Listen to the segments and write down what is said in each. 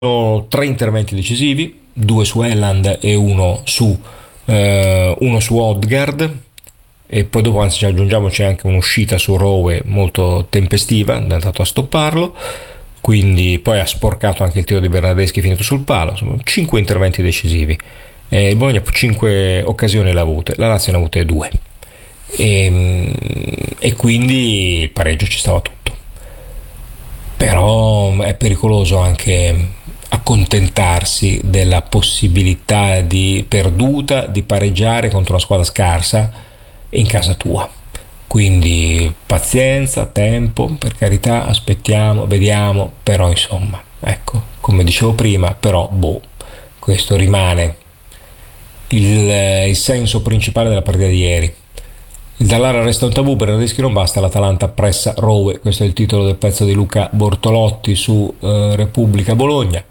tre interventi decisivi, due su Elland e uno su Odegaard, e poi dopo, anzi, aggiungiamo, c'è anche un'uscita su Rowe molto tempestiva, è andato a stopparlo, quindi poi ha sporcato anche il tiro di Bernardeschi finito sul palo. Insomma, 5 interventi decisivi, il Bologna 5 occasioni l'ha avute, la Lazio ne ha avute 2, e quindi il pareggio ci stava tutto. Però è pericoloso anche accontentarsi della possibilità di perduta di pareggiare contro una squadra scarsa in casa tua. Quindi pazienza, tempo, per carità, aspettiamo, vediamo, però insomma, ecco, come dicevo prima, però questo rimane il senso principale della partita di ieri. Il Dallara resta un tabù, Bernardeschi non basta, l'Atalanta pressa Rowe, questo è il titolo del pezzo di Luca Bortolotti su Repubblica Bologna,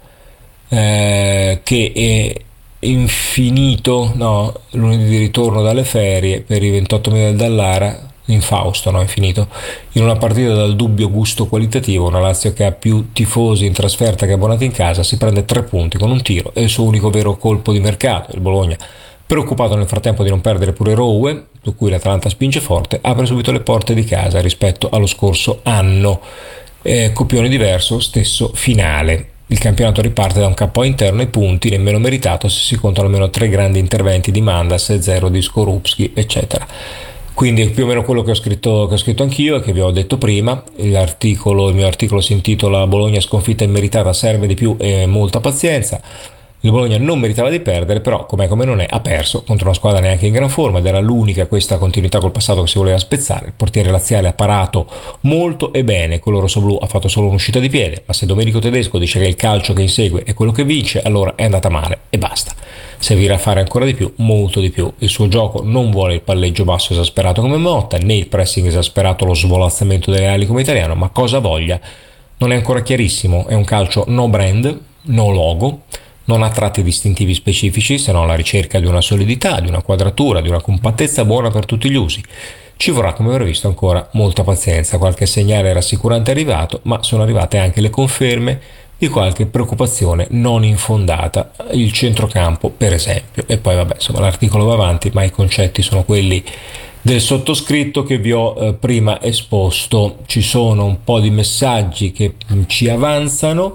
che è infinito, lunedì di ritorno dalle ferie per i 28.000 del Dallara, infausto, infinito, in una partita dal dubbio gusto qualitativo. Una Lazio che ha più tifosi in trasferta che abbonati in casa si prende 3 punti con un tiro, è il suo unico vero colpo di mercato. Il Bologna, preoccupato nel frattempo di non perdere pure Rowe, su cui l'Atalanta spinge forte, apre subito le porte di casa rispetto allo scorso anno. Copione diverso, stesso finale. Il campionato riparte da un KO interno ai punti, nemmeno meritato se si contano almeno 3 grandi interventi di Mandas e 0 di Skorupski, eccetera. Quindi più o meno quello che ho scritto anch'io e che vi ho detto prima. Il mio articolo si intitola Bologna sconfitta immeritata, serve di più e molta pazienza. Il Bologna non meritava di perdere, però come non è, ha perso contro una squadra neanche in gran forma ed era l'unica questa continuità col passato che si voleva spezzare. Il portiere laziale ha parato molto e bene, quello rossoblù ha fatto solo un'uscita di piede, ma se Domenico Tedesco dice che il calcio che insegue è quello che vince, allora è andata male e basta. Servirà a fare ancora di più, molto di più. Il suo gioco non vuole il palleggio basso esasperato come Motta, né il pressing esasperato, lo svolazzamento delle ali come Italiano, ma cosa voglia non è ancora chiarissimo. È un calcio no brand, no logo, non ha tratti distintivi specifici se non la ricerca di una solidità, di una quadratura, di una compattezza buona per tutti gli usi. Ci vorrà, come avrò visto, ancora molta pazienza. Qualche segnale rassicurante è arrivato, ma sono arrivate anche le conferme di qualche preoccupazione non infondata, il centrocampo per esempio. E poi l'articolo va avanti, ma i concetti sono quelli del sottoscritto che vi ho prima esposto. Ci sono un po' di messaggi che ci avanzano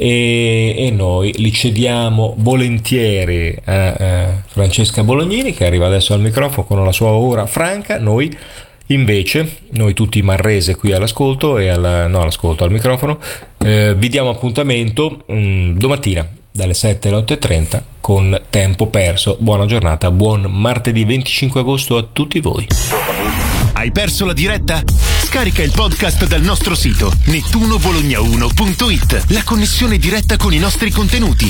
e noi li cediamo volentieri a Francesca Bolognini, che arriva adesso al microfono con la sua ora franca. Noi tutti Marrese qui all'ascolto e al microfono, vi diamo appuntamento domattina dalle 7 alle 8:30 con Tempo Perso. Buona giornata, buon martedì 25 agosto a tutti voi. Hai perso la diretta? Scarica il podcast dal nostro sito nettunobologna1.it. La connessione diretta con i nostri contenuti.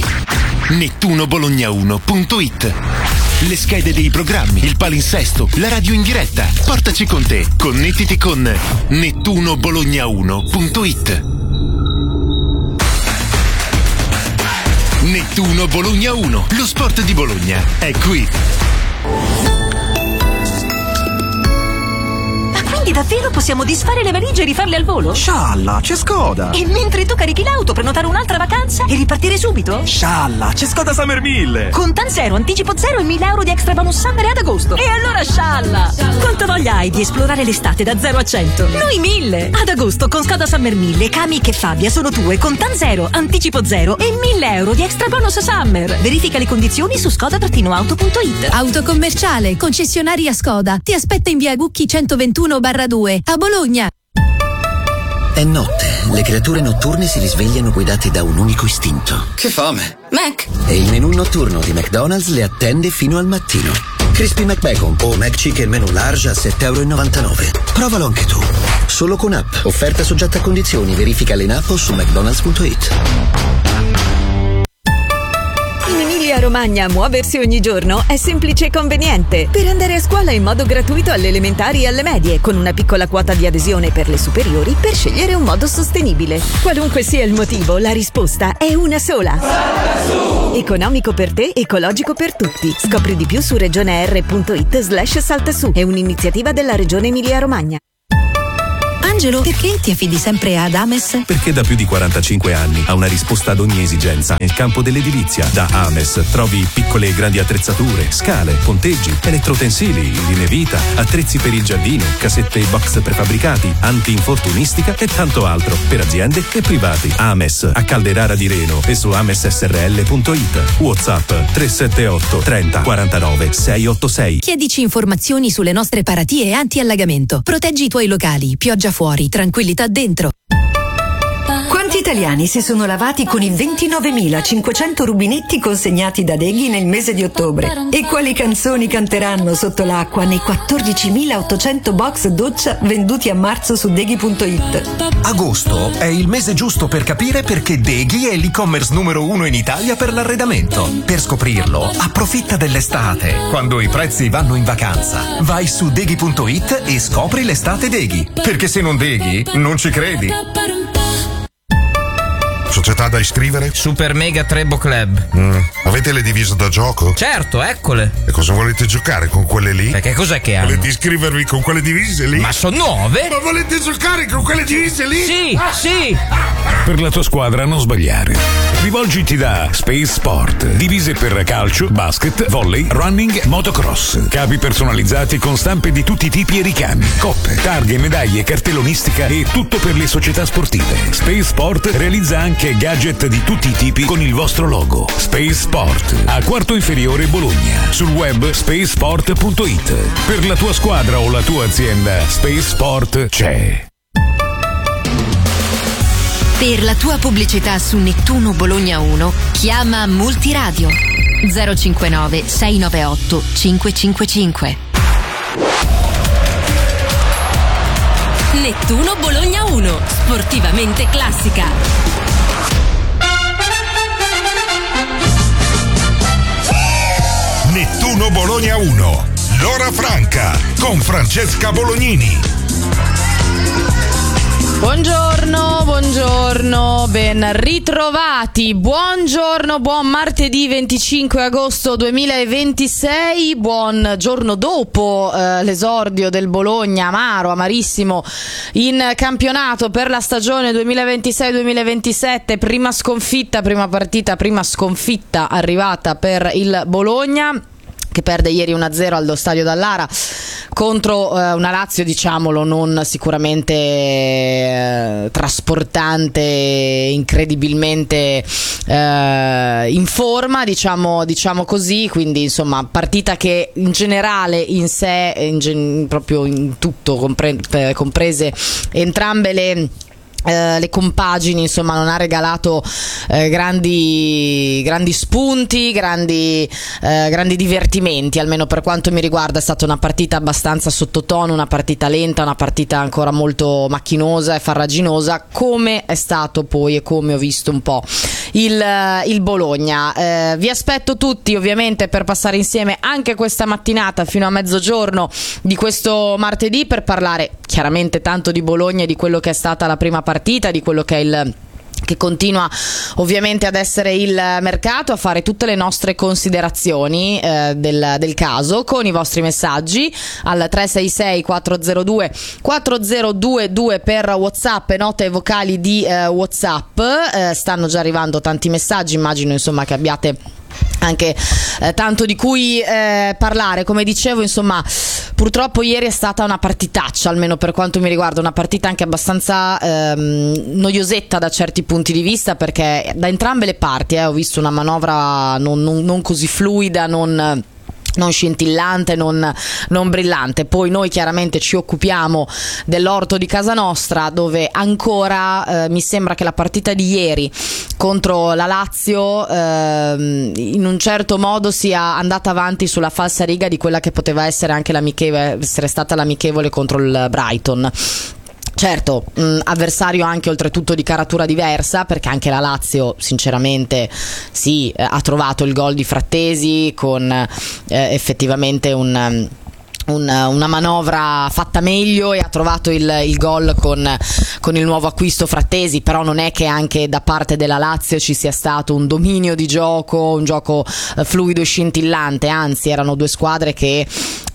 nettunobologna1.it. Le schede dei programmi, il palinsesto, la radio in diretta. Portaci con te. Connettiti con nettunobologna1.it. Nettuno Bologna 1, lo sport di Bologna è qui. Quindi davvero possiamo disfare le valigie e rifarle al volo? Scialla, c'è Skoda! E mentre tu carichi l'auto, prenotare un'altra vacanza e ripartire subito? Scialla, c'è Skoda Summer 1000! Con TAN zero, anticipo zero e 1.000 euro di extra bonus summer ad agosto. E allora scialla! Quanta voglia hai di esplorare l'estate da 0 a 100? Noi 1.000! Ad agosto con Skoda Summer 1000, Kamiq e Fabia sono tue con TAN zero, anticipo zero e 1.000 euro di extra bonus summer. Verifica le condizioni su skoda-auto.it. Autocommerciale, concessionaria Skoda. Ti aspetta in via Gucchi 121/2 a Bologna. È notte, le creature notturne si risvegliano guidate da un unico istinto. Che fame! Mac! E il menù notturno di McDonald's le attende fino al mattino. Crispy McBacon o McChicken menù large a €7,99. Provalo anche tu. Solo con app. Offerta soggetta a condizioni. Verificale in app o su mcdonalds.it. In Emilia-Romagna muoversi ogni giorno è semplice e conveniente. Per andare a scuola in modo gratuito alle elementari e alle medie, con una piccola quota di adesione per le superiori per scegliere un modo sostenibile. Qualunque sia il motivo, la risposta è una sola. Economico per te, ecologico per tutti. Scopri di più su regioneR.it/saltasù. È un'iniziativa della Regione Emilia-Romagna. Angelo, perché ti affidi sempre ad Ames? Perché da più di 45 anni ha una risposta ad ogni esigenza nel campo dell'edilizia. Da Ames trovi piccole e grandi attrezzature, scale, ponteggi, elettrotensili, linee vita, attrezzi per il giardino, casette e box prefabbricati, anti-infortunistica e tanto altro per aziende e privati. Ames a Calderara di Reno e su amessrl.it. WhatsApp 378 30 49 686. Chiedici informazioni sulle nostre paratie anti-allagamento. Proteggi i tuoi locali, pioggia fuori, tranquillità dentro. Quanti italiani si sono lavati con i 29.500 rubinetti consegnati da Deghi nel mese di ottobre? E quali canzoni canteranno sotto l'acqua nei 14.800 box doccia venduti a marzo su Deghi.it? Agosto è il mese giusto per capire perché Deghi è l'e-commerce numero 1 in Italia per l'arredamento. Per scoprirlo, approfitta dell'estate, quando i prezzi vanno in vacanza. Vai su Deghi.it e scopri l'estate Deghi. Perché se non Deghi, non ci credi. Società da iscrivere? Super Mega Trebo Club. Avete le divise da gioco? Certo, eccole. E cosa volete giocare con quelle lì? Perché cos'è che hanno? Volete iscrivervi con quelle divise lì? Ma sono nuove? Ma volete giocare con quelle divise lì? Sì, sì. Per la tua squadra non sbagliare. Rivolgiti da Space Sport. Divise per calcio, basket, volley, running, motocross. Capi personalizzati con stampe di tutti i tipi e ricami. Coppe, targhe, medaglie, cartellonistica e tutto per le società sportive. Space Sport realizza anche gadget di tutti i tipi con il vostro logo. Space Sport a Quarto Inferiore Bologna. Sul web spacesport.it. Per la tua squadra o la tua azienda, Space Sport c'è. Per la tua pubblicità su Nettuno Bologna 1 chiama Multiradio 059 698 555. Nettuno Bologna 1, sportivamente classica. Nettuno Bologna 1, l'ora franca con Francesca Bolognini. Buongiorno, ben ritrovati, buongiorno, buon martedì 25 agosto 2026, buon giorno dopo l'esordio del Bologna, amarissimo in campionato per la stagione 2026-2027, prima partita, prima sconfitta arrivata per il Bologna, che perde ieri 1-0 allo Stadio Dallara contro una Lazio, diciamolo, non sicuramente trasportante, incredibilmente in forma, diciamo così, quindi insomma partita che in generale in sé, proprio in tutto, comprese entrambe le compagini, insomma non ha regalato grandi spunti, grandi divertimenti, almeno per quanto mi riguarda. È stata una partita abbastanza sottotono, una partita lenta, una partita ancora molto macchinosa e farraginosa, come è stato poi e come ho visto un po' il Bologna. Vi aspetto tutti ovviamente per passare insieme anche questa mattinata fino a mezzogiorno di questo martedì, per parlare chiaramente tanto di Bologna e di quello che è stata la prima partita, di quello che è che continua ovviamente ad essere il mercato, a fare tutte le nostre considerazioni del caso con i vostri messaggi al 366 402 4022 per WhatsApp e note vocali di WhatsApp. Stanno già arrivando tanti messaggi, immagino insomma che abbiate anche tanto di cui parlare. Come dicevo, insomma, purtroppo ieri è stata una partitaccia, almeno per quanto mi riguarda, una partita anche abbastanza noiosetta da certi punti di vista, perché da entrambe le parti ho visto una manovra non così fluida, non scintillante, non brillante. Poi noi chiaramente ci occupiamo dell'orto di casa nostra, dove ancora mi sembra che la partita di ieri contro la Lazio in un certo modo sia andata avanti sulla falsa riga di quella che poteva essere anche essere stata l'amichevole contro il Brighton. Certo, avversario anche oltretutto di caratura diversa, perché anche la Lazio sinceramente sì, ha trovato il gol di Frattesi con effettivamente una manovra fatta meglio, e ha trovato il gol con il nuovo acquisto Frattesi. Però non è che anche da parte della Lazio ci sia stato un dominio di gioco, un gioco fluido e scintillante, anzi erano due squadre che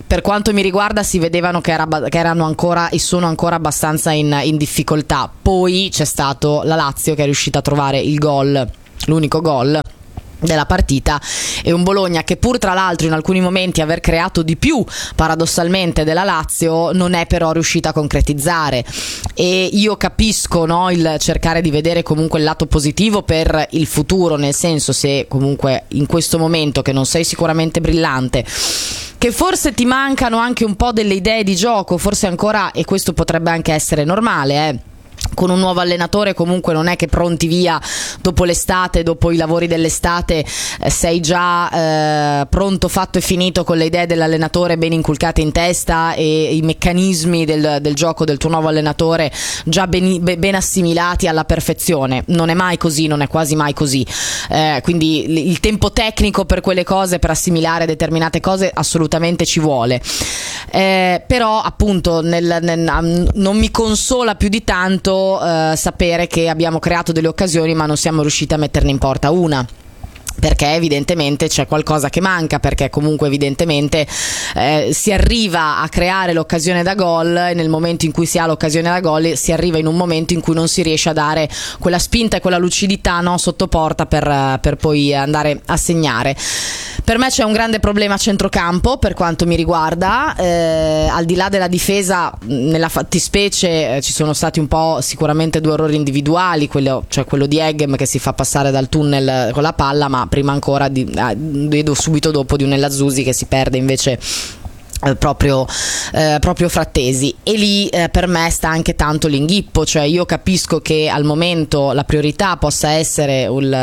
per quanto mi riguarda si vedevano che erano ancora e sono ancora abbastanza in difficoltà. Poi c'è stato la Lazio che è riuscita a trovare il gol, l'unico gol della partita, e un Bologna che pur tra l'altro in alcuni momenti aver creato di più paradossalmente della Lazio non è però riuscita a concretizzare. E io capisco, no, il cercare di vedere comunque il lato positivo per il futuro, nel senso, se comunque in questo momento che non sei sicuramente brillante, che forse ti mancano anche un po' delle idee di gioco, forse ancora, e questo potrebbe anche essere normale, con un nuovo allenatore comunque non è che pronti via dopo l'estate, dopo i lavori dell'estate, sei già pronto, fatto e finito con le idee dell'allenatore ben inculcate in testa e i meccanismi del gioco del tuo nuovo allenatore già ben assimilati alla perfezione. Non è mai così, non è quasi mai così, quindi il tempo tecnico per quelle cose, per assimilare determinate cose, assolutamente ci vuole, però appunto non mi consola più di tanto sapere che abbiamo creato delle occasioni ma non siamo riusciti a metterne in porta una, perché evidentemente c'è qualcosa che manca, perché comunque evidentemente si arriva a creare l'occasione da gol e nel momento in cui si ha l'occasione da gol si arriva in un momento in cui non si riesce a dare quella spinta e quella lucidità, no, sotto porta per poi andare a segnare. Per me c'è un grande problema a centrocampo per quanto mi riguarda, al di là della difesa, nella fattispecie ci sono stati un po' sicuramente 2 errori individuali, quello di Eggem che si fa passare dal tunnel con la palla, ma prima ancora vedo subito dopo di un El Azzurri che si perde invece proprio Frattesi, e lì per me sta anche tanto l'inghippo. Cioè io capisco che al momento la priorità possa essere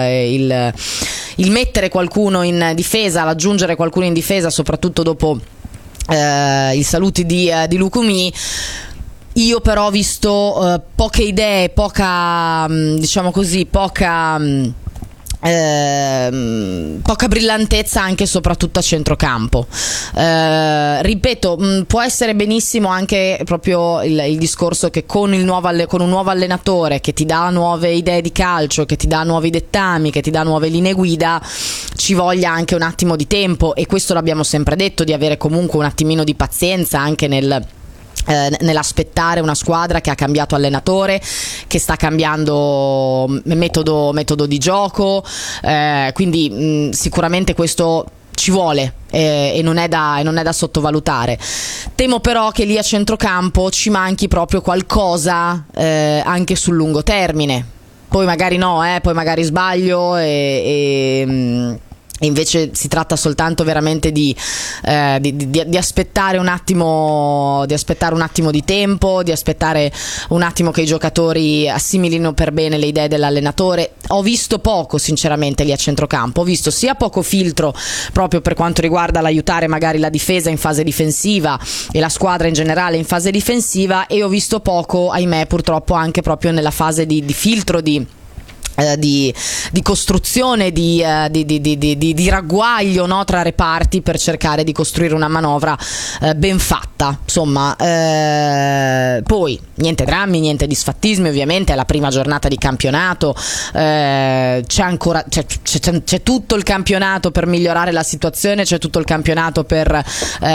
il mettere qualcuno in difesa, l'aggiungere qualcuno in difesa, soprattutto dopo i saluti di Lukumi. Io però ho visto poche idee, poca brillantezza anche e soprattutto a centrocampo. Ripeto, può essere benissimo anche proprio il discorso che con un nuovo allenatore che ti dà nuove idee di calcio, che ti dà nuovi dettami, che ti dà nuove linee guida, ci voglia anche un attimo di tempo, e questo l'abbiamo sempre detto, di avere comunque un attimino di pazienza anche nell'aspettare una squadra che ha cambiato allenatore, che sta cambiando metodo di gioco, quindi sicuramente questo ci vuole e non è da sottovalutare. Temo però che lì a centrocampo ci manchi proprio qualcosa anche sul lungo termine. Poi magari no, poi magari sbaglio e invece si tratta soltanto veramente di aspettare un attimo, di tempo, di aspettare un attimo che i giocatori assimilino per bene le idee dell'allenatore. Ho visto poco sinceramente lì a centrocampo, ho visto sia poco filtro proprio per quanto riguarda l'aiutare magari la difesa in fase difensiva e la squadra in generale in fase difensiva, e ho visto poco, ahimè purtroppo, anche proprio nella fase di filtro, di costruzione, di ragguaglio, no, tra reparti per cercare di costruire una manovra ben fatta, insomma. Poi niente drammi, niente disfattismi, ovviamente è la prima giornata di campionato, c'è tutto il campionato per migliorare la situazione, c'è tutto il campionato per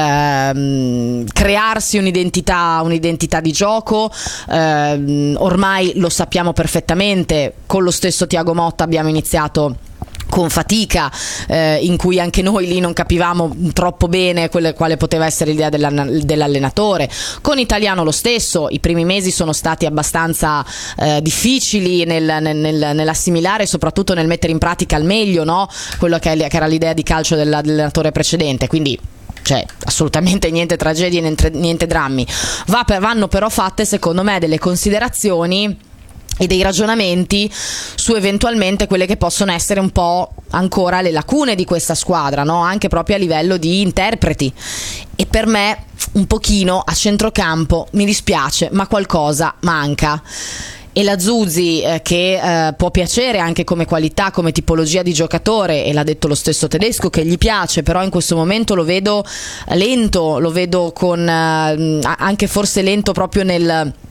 crearsi un'identità di gioco. Ormai lo sappiamo perfettamente, con lo stesso Thiago Motta abbiamo iniziato con fatica, in cui anche noi lì non capivamo troppo bene quale poteva essere l'idea dell'allenatore. Con Italiano lo stesso, i primi mesi sono stati abbastanza difficili nell'assimilare e soprattutto nel mettere in pratica al meglio, no? Quello che era l'idea di calcio dell'allenatore precedente, quindi assolutamente niente tragedie, niente drammi. Vanno però fatte secondo me delle considerazioni e dei ragionamenti su eventualmente quelle che possono essere un po' ancora le lacune di questa squadra, no? Anche proprio a livello di interpreti. E per me un pochino a centrocampo, mi dispiace, ma qualcosa manca. E la Zuzzi, che può piacere anche come qualità, come tipologia di giocatore, e l'ha detto lo stesso Tedesco che gli piace, però in questo momento lo vedo lento, lo vedo con anche forse lento proprio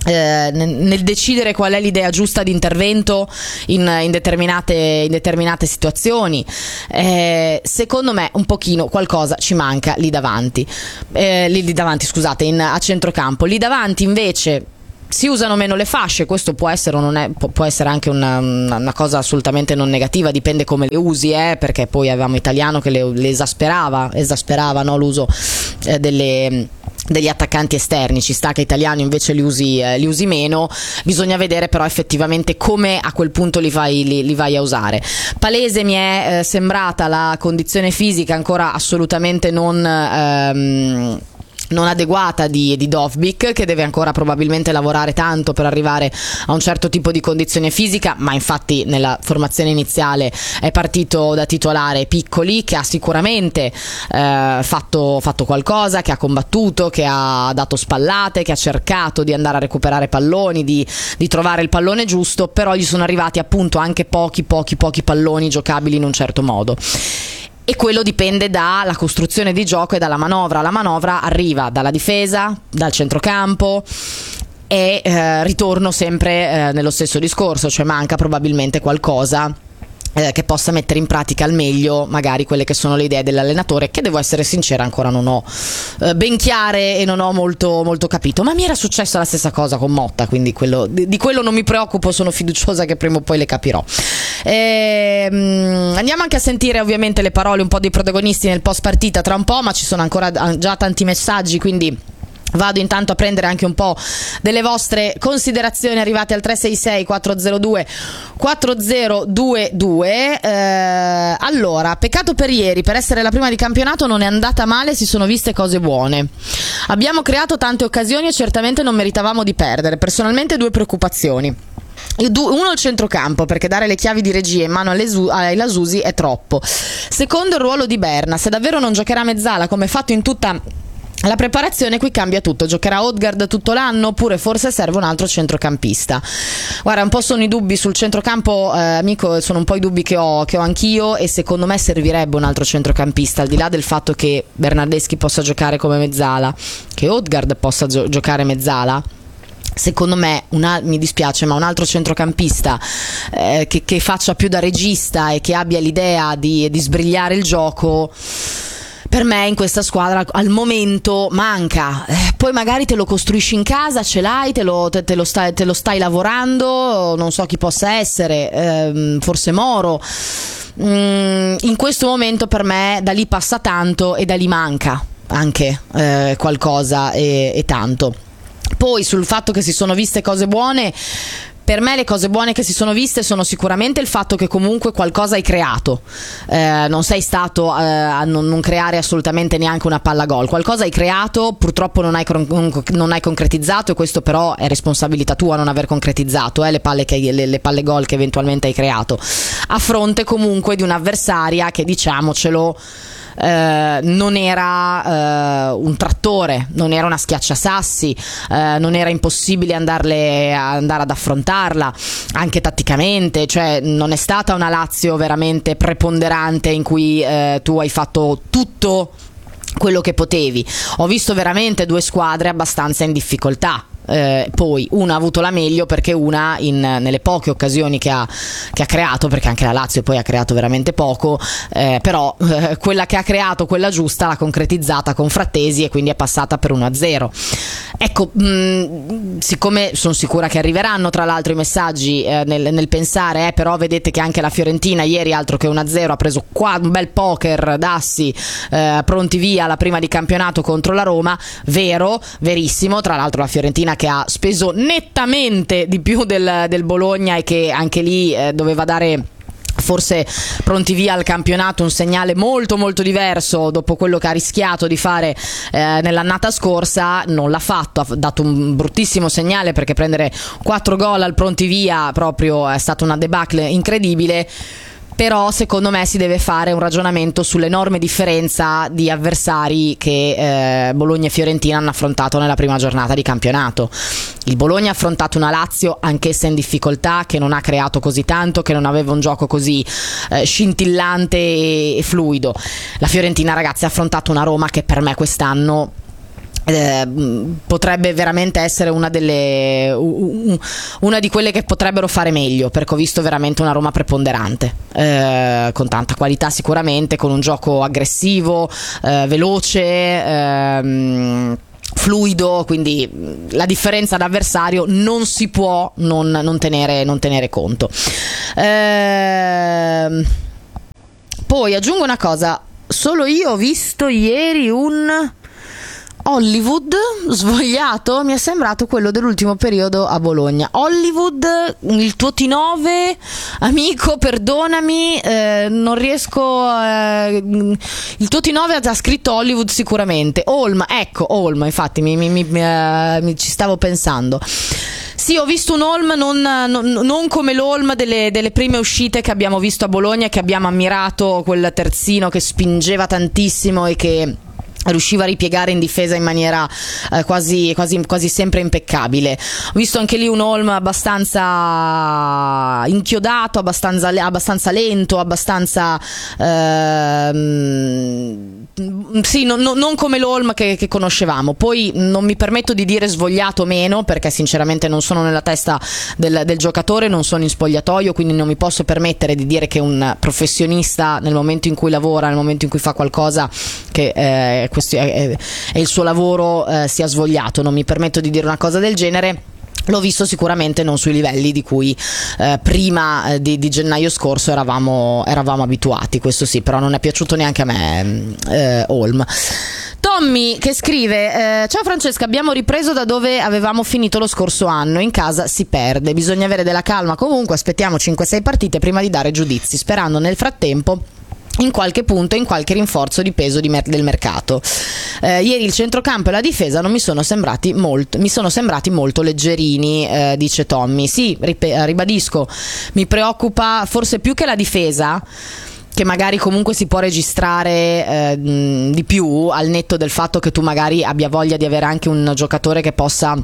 nel decidere qual è l'idea giusta di intervento in determinate situazioni. Secondo me un pochino qualcosa ci manca lì davanti, scusate, a centrocampo. Lì davanti invece si usano meno le fasce, questo può essere o non è, può essere anche una cosa assolutamente non negativa, dipende come le usi, perché poi avevamo Italiano che le esasperava, no, l'uso degli attaccanti esterni. Ci sta che Italiano invece li usi meno, bisogna vedere però effettivamente come a quel punto li vai a usare. Palese mi è sembrata la condizione fisica ancora assolutamente non adeguata di Dovbyk, che deve ancora probabilmente lavorare tanto per arrivare a un certo tipo di condizione fisica, ma infatti nella formazione iniziale è partito da titolare. Piccoli, che ha sicuramente fatto qualcosa, che ha combattuto, che ha dato spallate, che ha cercato di andare a recuperare palloni, di trovare il pallone giusto, però gli sono arrivati appunto anche pochi palloni giocabili in un certo modo. E quello dipende dalla costruzione di gioco e dalla manovra. La manovra arriva dalla difesa, dal centrocampo, e ritorno sempre nello stesso discorso, cioè manca probabilmente qualcosa che possa mettere in pratica al meglio magari quelle che sono le idee dell'allenatore, che devo essere sincera ancora non ho ben chiare e non ho molto capito, ma mi era successa la stessa cosa con Motta, quindi di quello non mi preoccupo, sono fiduciosa che prima o poi le capirò. Andiamo anche a sentire ovviamente le parole un po' dei protagonisti nel post partita tra un po', ma ci sono ancora già tanti messaggi, quindi vado intanto a prendere anche un po' delle vostre considerazioni arrivate al 366 402 4022. Allora, peccato per ieri, per essere la prima di campionato non è andata male, si sono viste cose buone, abbiamo creato tante occasioni e certamente non meritavamo di perdere. Personalmente 2 preoccupazioni. Uno, il centrocampo, perché dare le chiavi di regia in mano ai Lasusi è troppo. Secondo, il ruolo di Berna, se davvero non giocherà mezzala come fatto in tutta la preparazione, qui cambia tutto. Giocherà Odegaard tutto l'anno oppure forse serve un altro centrocampista? Guarda, un po' sono i dubbi sul centrocampo, amico, sono un po' i dubbi che ho anch'io, e secondo me servirebbe un altro centrocampista, al di là del fatto che Bernardeschi possa giocare come mezzala, che Odegaard possa giocare mezzala. Secondo me, mi dispiace, ma un altro centrocampista che faccia più da regista e che abbia l'idea di sbrigliare il gioco, per me in questa squadra al momento manca. Poi magari te lo costruisci in casa, ce l'hai, te lo stai lavorando, non so chi possa essere, forse Moro. In questo momento per me da lì passa tanto e da lì manca anche qualcosa e tanto. Poi sul fatto che si sono viste cose buone, per me le cose buone che si sono viste sono sicuramente il fatto che comunque qualcosa hai creato, non sei stato a non creare assolutamente neanche una palla gol, qualcosa hai creato, purtroppo non hai concretizzato, e questo però è responsabilità tua non aver concretizzato le palle gol che eventualmente hai creato, a fronte comunque di un'avversaria che, diciamocelo, non era un trattore, non era una schiacciasassi, non era impossibile andare ad affrontarla anche tatticamente, cioè non è stata una Lazio veramente preponderante in cui tu hai fatto tutto quello che potevi. Ho visto veramente 2 squadre abbastanza in difficoltà. Poi una ha avuto la meglio perché una nelle poche occasioni che ha creato, perché anche la Lazio poi ha creato veramente poco, però quella che ha creato, quella giusta, l'ha concretizzata con Frattesi e quindi è passata per 1-0. Ecco, siccome sono sicura che arriveranno tra l'altro i messaggi nel pensare, però vedete che anche la Fiorentina ieri, altro che 1-0, ha preso qua un bel poker d'assi, pronti via la prima di campionato contro la Roma. Verissimo, tra l'altro la Fiorentina che ha speso nettamente di più del Bologna e che anche lì doveva dare forse pronti via al campionato un segnale molto molto diverso dopo quello che ha rischiato di fare nell'annata scorsa. Non l'ha fatto, ha dato un bruttissimo segnale, perché prendere 4 gol al pronti via proprio è stata una debacle incredibile. Però secondo me si deve fare un ragionamento sull'enorme differenza di avversari che Bologna e Fiorentina hanno affrontato nella prima giornata di campionato. Il Bologna ha affrontato una Lazio anch'essa in difficoltà, che non ha creato così tanto, che non aveva un gioco così scintillante e fluido. La Fiorentina, ragazzi, ha affrontato una Roma che per me quest'anno potrebbe veramente essere una di quelle che potrebbero fare meglio, perché ho visto veramente una Roma preponderante, con tanta qualità sicuramente, con un gioco aggressivo, veloce, fluido, quindi la differenza d'avversario non si può non tenere conto. Poi aggiungo una cosa: solo io ho visto ieri un Hollywood svogliato, mi è sembrato quello dell'ultimo periodo a Bologna. Hollywood, il tuo T9, amico, perdonami, non riesco. Il tuo T9 ha scritto Hollywood sicuramente. Holm, infatti ci stavo pensando. Sì, ho visto un Holm non come l'Holm delle prime uscite che abbiamo visto a Bologna, che abbiamo ammirato, quel terzino che spingeva tantissimo e che riusciva a ripiegare in difesa in maniera quasi sempre impeccabile. Ho visto anche lì un Holm abbastanza inchiodato, abbastanza lento, abbastanza sì, non come l'Holm che conoscevamo. Poi non mi permetto di dire svogliato meno, perché sinceramente non sono nella testa del giocatore, non sono in spogliatoio, quindi non mi posso permettere di dire che un professionista, nel momento in cui lavora, nel momento in cui fa qualcosa che è il suo lavoro, sia svogliato. Non mi permetto di dire una cosa del genere. L'ho visto sicuramente non sui livelli di cui prima di gennaio scorso eravamo abituati, questo sì, però non è piaciuto neanche a me Holm. Tommy che scrive: ciao Francesca, abbiamo ripreso da dove avevamo finito lo scorso anno, in casa si perde, bisogna avere della calma, comunque aspettiamo 5-6 partite prima di dare giudizi, sperando nel frattempo in qualche punto, in qualche rinforzo di peso del mercato. Ieri il centrocampo e la difesa non mi sono sembrati molto leggerini, dice Tommy. Sì, ribadisco, mi preoccupa forse più che la difesa, che magari comunque si può registrare di più, al netto del fatto che tu magari abbia voglia di avere anche un giocatore che possa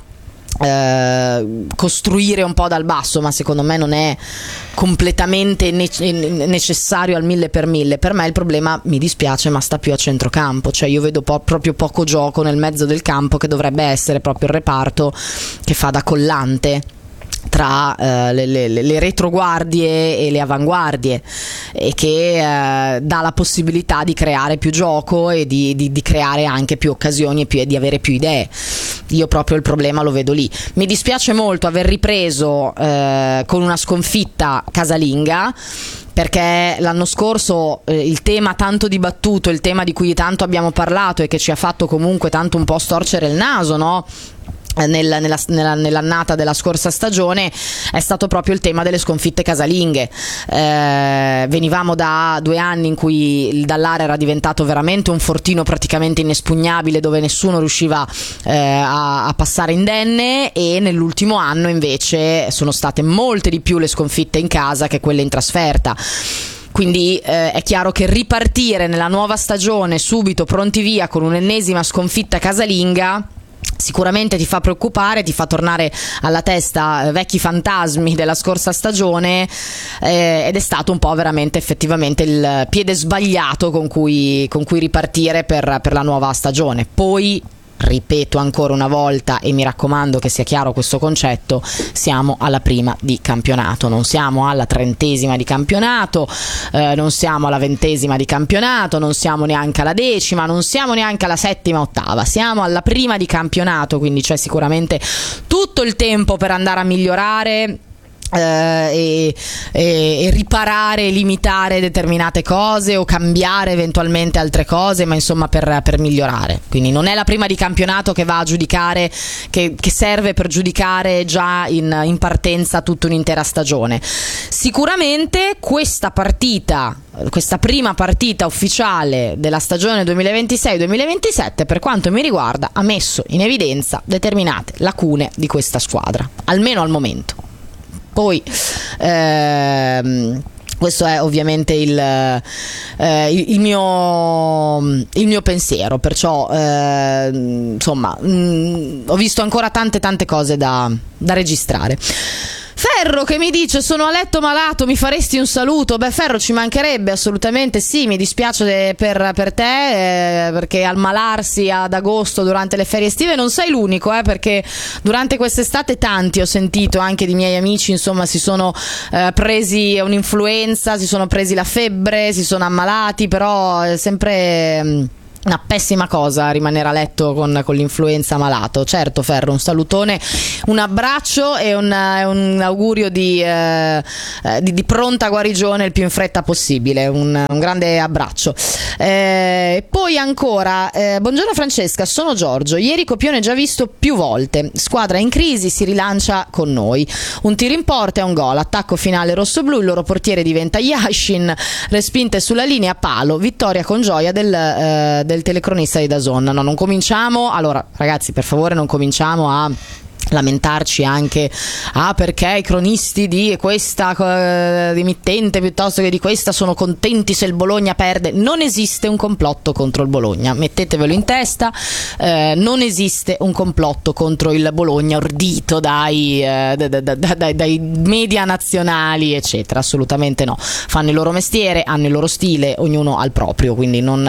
costruire un po' dal basso, ma secondo me non è completamente necessario al 1000%. Per me il problema, mi dispiace, ma sta più a centrocampo, cioè io vedo proprio poco gioco nel mezzo del campo, che dovrebbe essere proprio il reparto che fa da collante tra le retroguardie e le avanguardie, e che dà la possibilità di creare più gioco e di creare anche più occasioni e di avere più idee. Io proprio il problema lo vedo lì. Mi dispiace molto aver ripreso con una sconfitta casalinga, perché l'anno scorso il tema tanto dibattuto, il tema di cui tanto abbiamo parlato e che ci ha fatto comunque tanto un po' storcere il naso, no? Nell'annata della scorsa stagione, è stato proprio il tema delle sconfitte casalinghe. Venivamo da 2 anni in cui il Dallara era diventato veramente un fortino praticamente inespugnabile, dove nessuno riusciva a passare indenne, e nell'ultimo anno invece sono state molte di più le sconfitte in casa che quelle in trasferta. Quindi è chiaro che ripartire nella nuova stagione subito pronti via con un'ennesima sconfitta casalinga sicuramente ti fa preoccupare, ti fa tornare alla testa vecchi fantasmi della scorsa stagione, ed è stato un po' veramente effettivamente il piede sbagliato con cui ripartire per la nuova stagione. Poi ripeto ancora una volta, e mi raccomando che sia chiaro questo concetto: siamo alla prima di campionato, non siamo alla 30ª di campionato, non siamo alla 20ª di campionato, non siamo neanche alla 10ª, non siamo neanche alla 7ª, 8ª, siamo alla prima di campionato, quindi c'è sicuramente tutto il tempo per andare a migliorare e riparare, limitare determinate cose o cambiare eventualmente altre cose, ma insomma per migliorare. Quindi non è la prima di campionato che va a giudicare, che serve per giudicare già in partenza tutta un'intera stagione. Sicuramente questa prima partita ufficiale della stagione 2026-2027, per quanto mi riguarda, ha messo in evidenza determinate lacune di questa squadra, almeno al momento. Poi questo è ovviamente il mio pensiero, perciò insomma ho visto ancora tante cose da registrare. Ferro che mi dice: sono a letto malato, mi faresti un saluto? Beh, Ferro, ci mancherebbe, assolutamente sì, mi dispiace per te, perché ammalarsi ad agosto durante le ferie estive non sei l'unico, perché durante quest'estate tanti ho sentito, anche di miei amici, insomma, si sono presi un'influenza, si sono presi la febbre, si sono ammalati, però è sempre una pessima cosa rimanere a letto con l'influenza malato. Certo, Ferro, un salutone, un abbraccio e un augurio di pronta guarigione il più in fretta possibile, un grande abbraccio. Poi ancora, buongiorno Francesca, sono Giorgio, ieri copione già visto più volte, squadra in crisi si rilancia con noi, un tiro in porta e un gol, attacco finale rossoblu, il loro portiere diventa Yashin, respinte sulla linea, palo, vittoria con gioia del telecronista di DAZN. No, non cominciamo, allora ragazzi, per favore, non cominciamo a lamentarci anche perché i cronisti di questa emittente piuttosto che di questa sono contenti se il Bologna perde. Non esiste un complotto contro il Bologna, mettetevelo in testa, non esiste un complotto contro il Bologna ordito dai media nazionali eccetera, assolutamente no, fanno il loro mestiere, hanno il loro stile, ognuno ha il proprio, quindi non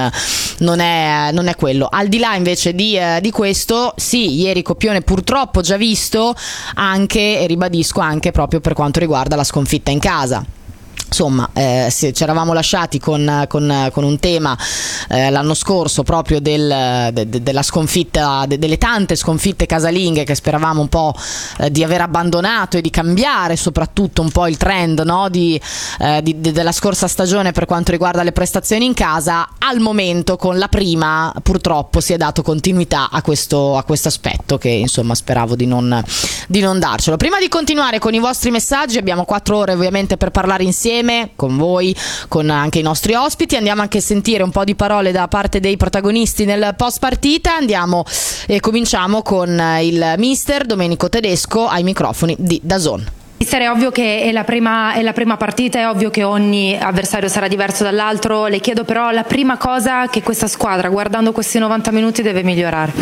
è quello. Al di là invece di questo, sì, ieri copione purtroppo già visto, anche, e ribadisco, anche proprio per quanto riguarda la sconfitta in casa. Insomma, ci eravamo lasciati con un tema l'anno scorso proprio della sconfitta, delle tante sconfitte casalinghe che speravamo un po' di aver abbandonato e di cambiare soprattutto un po' il trend, no? Della scorsa stagione per quanto riguarda le prestazioni in casa. Al momento con la prima purtroppo si è dato continuità a questo aspetto che insomma speravo di non darcelo. Prima di continuare con i vostri messaggi, abbiamo 4 ore ovviamente per parlare insieme con voi, con anche i nostri ospiti. Andiamo anche a sentire un po' di parole da parte dei protagonisti nel post partita. Andiamo e cominciamo con il mister Domenico Tedesco ai microfoni di DAZN. Mister, è ovvio che è la prima partita, è ovvio che ogni avversario sarà diverso dall'altro, le chiedo però la prima cosa che questa squadra, guardando questi 90 minuti, deve migliorare.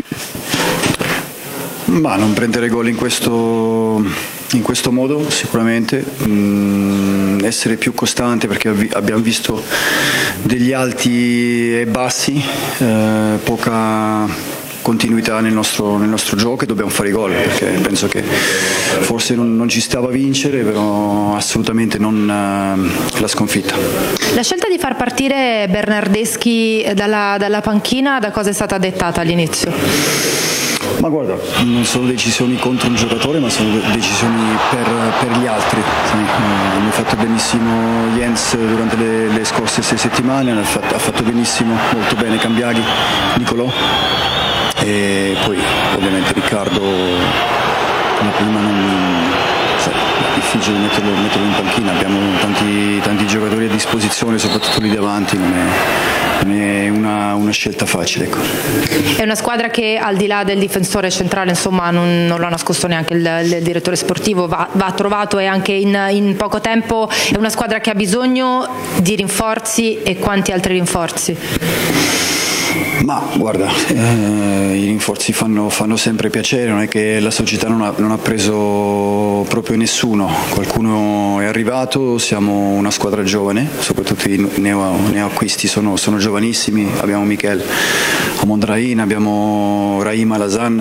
Ma non prendere gol in questo modo sicuramente, essere più costante, perché abbiamo visto degli alti e bassi, poca continuità nel nostro gioco, e dobbiamo fare i gol, perché penso che forse non ci stava a vincere, però assolutamente non la sconfitta. La scelta di far partire Bernardeschi dalla panchina, da cosa è stata dettata all'inizio? Ma guarda, non sono decisioni contro un giocatore, ma sono decisioni per gli altri. Hanno fatto benissimo Jens durante le scorse 6 settimane, ha fatto benissimo, molto bene Cambiaghi, Nicolò, e poi ovviamente Riccardo la prima è difficile metterlo in panchina, abbiamo tanti giocatori a disposizione, soprattutto lì davanti, non è una scelta facile, ecco. È una squadra che, al di là del difensore centrale, insomma, non l'ha nascosto neanche il direttore sportivo, va trovato, e anche in poco tempo è una squadra che ha bisogno di rinforzi. E quanti altri rinforzi? Ma guarda, i rinforzi fanno sempre piacere, non è che la società non ha preso proprio nessuno, qualcuno è arrivato, siamo una squadra giovane, soprattutto i neoacquisti sono giovanissimi, abbiamo Michel Amondrain, abbiamo Rahim Alazan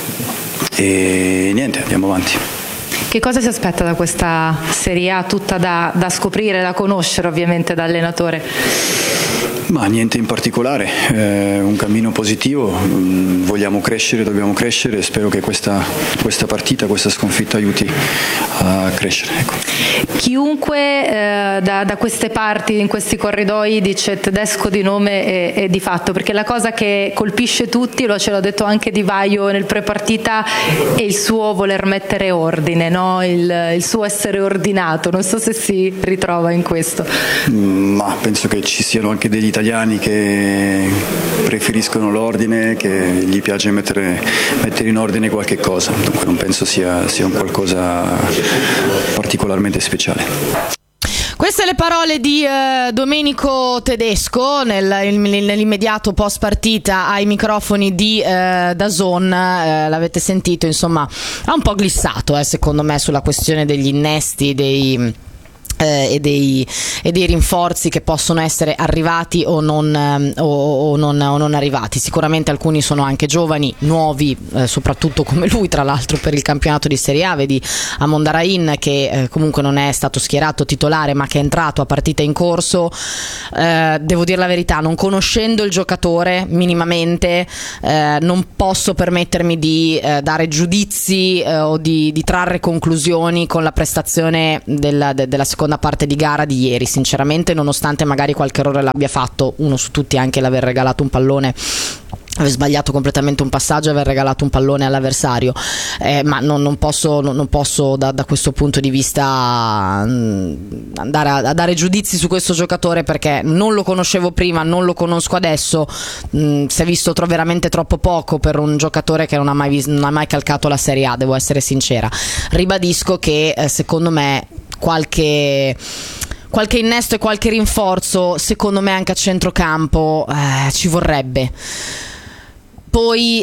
e niente, andiamo avanti. Che cosa si aspetta da questa Serie A, tutta da scoprire, da conoscere ovviamente da allenatore? Ma niente in particolare, un cammino positivo, vogliamo crescere, dobbiamo crescere, spero che questa partita, questa sconfitta aiuti a crescere. Ecco. Chiunque da queste parti, in questi corridoi, dice Tedesco di nome e di fatto, perché la cosa che colpisce tutti, ce l'ho detto anche Di Vaio nel pre-partita, è il suo voler mettere ordine, no? il suo essere ordinato, non so se si ritrova in questo. Ma penso che ci siano anche degli italiani che preferiscono l'ordine, che gli piace mettere in ordine qualche cosa, dunque non penso sia un qualcosa particolarmente speciale. Queste le parole di Domenico Tedesco nell'immediato post partita ai microfoni di DAZN. L'avete sentito, insomma, ha un po' glissato secondo me sulla questione degli innesti, e dei rinforzi che possono essere arrivati o non arrivati. Sicuramente alcuni sono anche giovani, nuovi, soprattutto come lui, tra l'altro per il campionato di Serie A. Vedi Amondarain che comunque non è stato schierato titolare ma che è entrato a partita in corso. Devo dire la verità, non conoscendo il giocatore minimamente, non posso permettermi di dare giudizi o di trarre conclusioni con la prestazione della seconda parte di gara di ieri, sinceramente, nonostante magari qualche errore l'abbia fatto, uno su tutti anche l'aver regalato un pallone, aver sbagliato completamente un passaggio e aver regalato un pallone all'avversario, ma non posso da questo punto di vista andare a dare giudizi su questo giocatore, perché non lo conoscevo prima, non lo conosco adesso. Si è visto veramente troppo poco per un giocatore che non ha mai calcato la Serie A, devo essere sincera. Ribadisco che secondo me qualche innesto e qualche rinforzo, secondo me anche a centrocampo, ci vorrebbe. Poi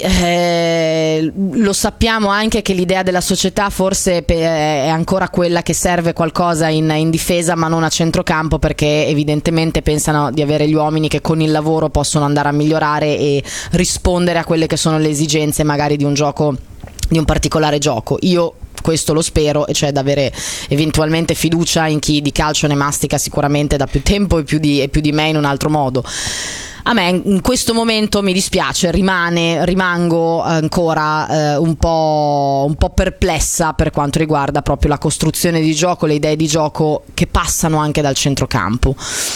lo sappiamo anche che l'idea della società forse è ancora quella che serve qualcosa in difesa ma non a centrocampo, perché evidentemente pensano di avere gli uomini che con il lavoro possono andare a migliorare e rispondere a quelle che sono le esigenze magari di un gioco, di un particolare gioco. Io questo lo spero, e cioè da avere eventualmente fiducia in chi di calcio ne mastica sicuramente da più tempo e più di me in un altro modo. A me in questo momento mi dispiace, rimango ancora un po' perplessa per quanto riguarda proprio la costruzione di gioco, le idee di gioco che passano anche dal centrocampo.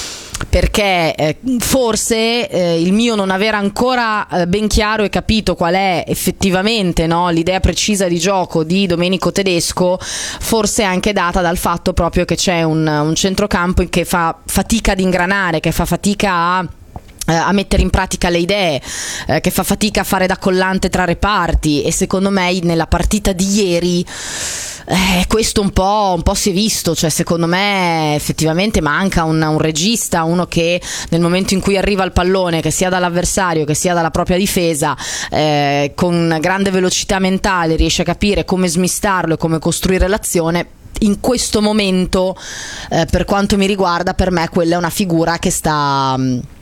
Perché forse il mio non aver ancora ben chiaro e capito qual è effettivamente, no, l'idea precisa di gioco di Domenico Tedesco, forse è anche data dal fatto proprio che c'è un centrocampo che fa fatica ad ingranare, che fa fatica a mettere in pratica le idee, che fa fatica a fare da collante tra reparti, e secondo me nella partita di ieri questo un po' si è visto. Cioè secondo me effettivamente manca un regista, uno che nel momento in cui arriva il pallone, che sia dall'avversario che sia dalla propria difesa, con grande velocità mentale riesce a capire come smistarlo e come costruire l'azione. In questo momento, per quanto mi riguarda, per me quella è una figura che sta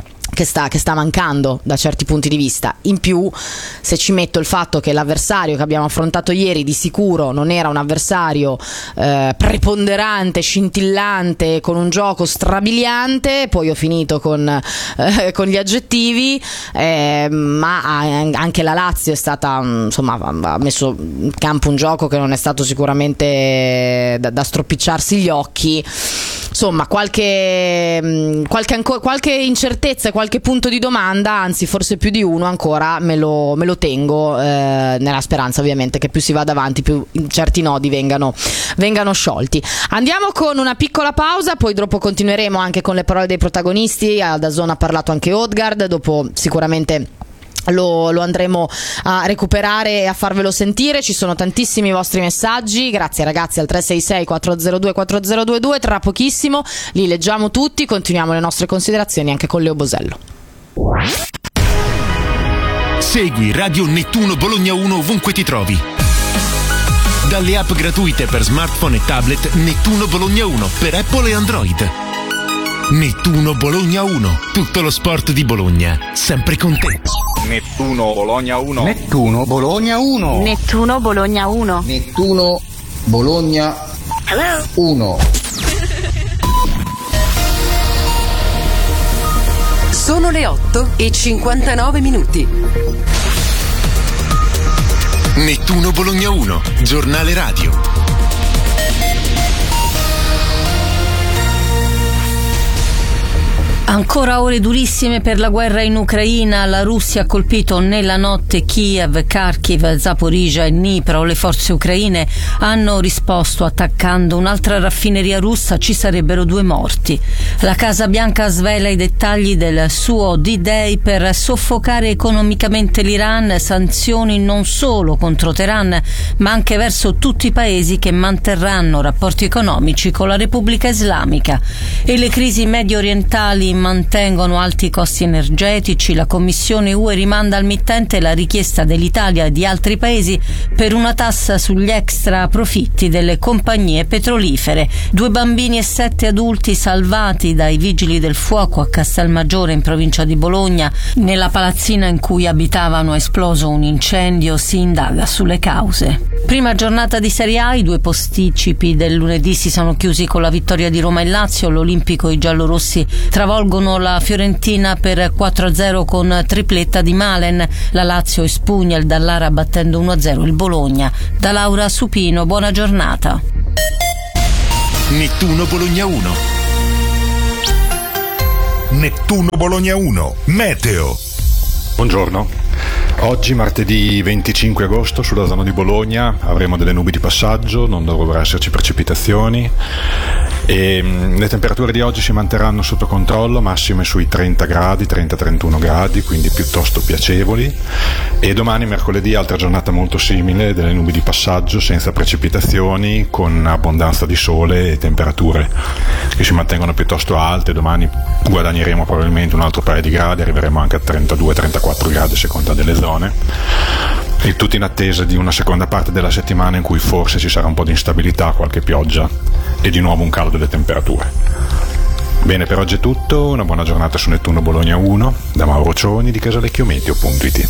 mancando da certi punti di vista. In più, se ci metto il fatto che l'avversario che abbiamo affrontato ieri di sicuro non era un avversario preponderante, scintillante, con un gioco strabiliante, poi ho finito con gli aggettivi, ma anche la Lazio è stata, insomma, ha messo in campo un gioco che non è stato sicuramente da stropicciarsi gli occhi. Insomma, qualche incertezza, qualche punto di domanda, anzi forse più di uno ancora me lo tengo, nella speranza ovviamente che più si vada avanti più certi nodi vengano sciolti. Andiamo con una piccola pausa, poi dopo continueremo anche con le parole dei protagonisti. A DAZN ha parlato anche Odegaard, dopo sicuramente lo andremo a recuperare e a farvelo sentire. Ci sono tantissimi vostri messaggi, grazie ragazzi, al 366 402 4022. Tra pochissimo li leggiamo tutti, continuiamo le nostre considerazioni anche con Leo Bosello. Segui Radio Nettuno Bologna 1 ovunque ti trovi. Dalle app gratuite per smartphone e tablet Nettuno Bologna 1 per Apple e Android. Nettuno Bologna 1, tutto lo sport di Bologna, sempre con te. Nettuno Bologna 1. Nettuno Bologna 1. Nettuno Bologna 1. Nettuno Bologna 1. Sono le 8:59. Nettuno Bologna 1, giornale radio. Ancora ore durissime per la guerra in Ucraina. La Russia ha colpito nella notte Kiev, Kharkiv, Zaporizhzhia e Dnipro. Le forze ucraine hanno risposto attaccando un'altra raffineria russa. Ci sarebbero 2 morti. La Casa Bianca svela i dettagli del suo D-Day per soffocare economicamente l'Iran. Sanzioni non solo contro Teheran, ma anche verso tutti i paesi che manterranno rapporti economici con la Repubblica Islamica. E le crisi medio orientali mantengono alti costi energetici. La Commissione UE rimanda al mittente la richiesta dell'Italia e di altri paesi per una tassa sugli extra profitti delle compagnie petrolifere. 2 bambini e 7 adulti salvati dai vigili del fuoco a Castelmaggiore in provincia di Bologna. Nella palazzina in cui abitavano è esploso un incendio, si indaga sulle cause. Prima giornata di Serie A, i 2 posticipi del lunedì si sono chiusi con la vittoria di Roma e Lazio. L'Olimpico e i giallorossi travolgono la Fiorentina per 4-0 con tripletta di Malen. La Lazio espugna il Dallara battendo 1-0 il Bologna. Da Laura Supino, buona giornata. Nettuno Bologna 1. Nettuno Bologna 1. Meteo. Buongiorno. Oggi, martedì 25 agosto, sulla zona di Bologna avremo delle nubi di passaggio, non dovrebbero esserci precipitazioni e le temperature di oggi si manterranno sotto controllo, massime sui 30 gradi, 30-31 gradi, quindi piuttosto piacevoli. E domani, mercoledì, altra giornata molto simile, delle nubi di passaggio senza precipitazioni, con abbondanza di sole e temperature che si mantengono piuttosto alte. Domani guadagneremo probabilmente un altro paio di gradi, arriveremo anche a 32-34 gradi a seconda delle zone. Il tutto in attesa di una seconda parte della settimana in cui forse ci sarà un po' di instabilità, qualche pioggia e di nuovo un calo delle temperature. Bene, per oggi è tutto. Una buona giornata su Nettuno Bologna 1 da Mauro Cioni di Casalecchiometeo.it.